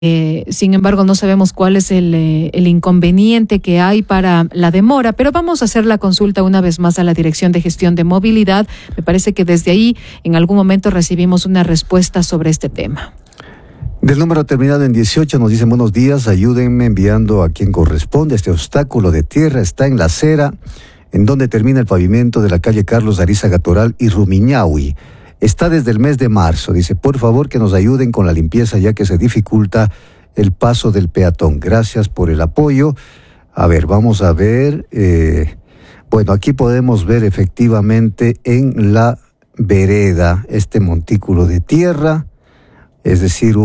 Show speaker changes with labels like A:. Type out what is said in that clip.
A: Sin embargo, no sabemos cuál es el inconveniente que hay para la demora, pero vamos a hacer la consulta una vez más a la Dirección de Gestión de Movilidad. Me parece que desde ahí en algún momento recibimos una respuesta sobre este tema.
B: Del número terminado en 18 nos dicen: buenos días, ayúdenme enviando a quien corresponde. Este obstáculo de tierra está en la acera en donde termina el pavimento de la calle Carlos Arizaga Toral y Rumiñahui. Está desde el mes de marzo. Dice, por favor que nos ayuden con la limpieza ya que se dificulta el paso del peatón. Gracias por el apoyo. A ver, vamos a ver. Bueno, aquí podemos ver efectivamente en la vereda este montículo de tierra, es decir,